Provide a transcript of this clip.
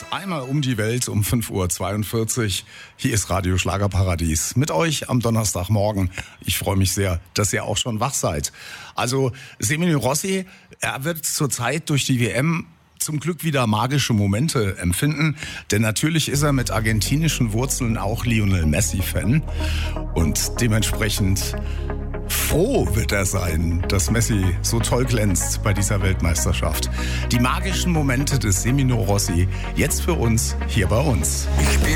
Einmal um die Welt um 5:42 Uhr. Hier ist Radio Schlagerparadies mit euch am Donnerstagmorgen. Ich freue mich sehr, dass ihr auch schon wach seid. Also Semino Rossi, er wird zurzeit durch die WM zum Glück wieder magische Momente empfinden, denn natürlich ist er mit argentinischen Wurzeln auch Lionel Messi-Fan und dementsprechend froh wird er sein, dass Messi so toll glänzt bei dieser Weltmeisterschaft. Die magischen Momente des Semino Rossi jetzt für uns hier bei uns. Ich bin